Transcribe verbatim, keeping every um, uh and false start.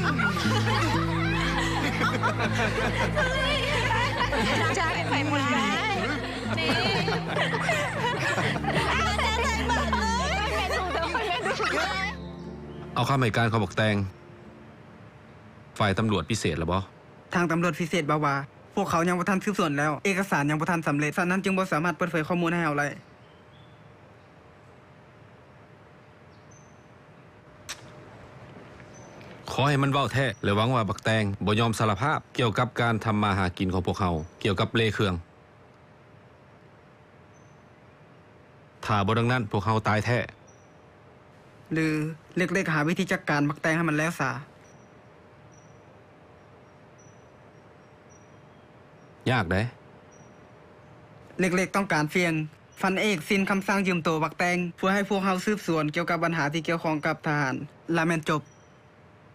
จักไข่หมดได้นี่เอาคำให้การเขาบอกแตงฝ่ายตำรวจพิเศษหรือบ่ทางตำรวจพิเศษบ่ว่าพวกเขายังบ่ทันสืบสวนแล้วเอกสารยังบ่ทันสำเร็จฉะนั้นจึงบ่สามารถเปิดเผยข้อมูลให้เราได้ขอให้มันเว้าแท้และหวังว่าบักแตงบ่ยอมสารภาพเกี่ยวกับการทำมาหากินของพวกเขาเกี่ยวกับเลเครื่องถ้าบ่ดังนั้นพวกเขาตายแท้หรือเล็กๆหาวิธีจัดการบักแตงให้มันแล้วซะยากได้เล็กๆต้องการเพียงฟันเอกสินคำสั่งยืมตัวบักแตงเพื่อให้พวกเขาสืบสวนเกี่ยวกับปัญหาที่เกี่ยวข้องกับทหารและแม่นจบ